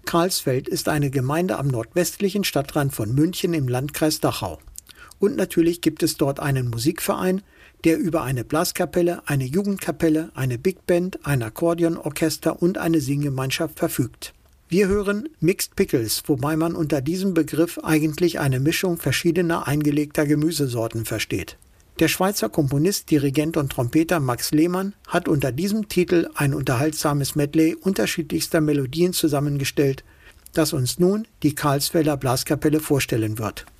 Karlsfeld ist eine Gemeinde am nordwestlichen Stadtrand von München im Landkreis Dachau. Und natürlich gibt es dort einen Musikverein, der über eine Blaskapelle, eine Jugendkapelle, eine Big Band, ein Akkordeonorchester und eine Singgemeinschaft verfügt. Wir hören Mixed Pickles, wobei man unter diesem Begriff eigentlich eine Mischung verschiedener eingelegter Gemüsesorten versteht. Der Schweizer Komponist, Dirigent und Trompeter Max Lehmann hat unter diesem Titel ein unterhaltsames Medley unterschiedlichster Melodien zusammengestellt, das uns nun die Karlsfelder Blaskapelle vorstellen wird.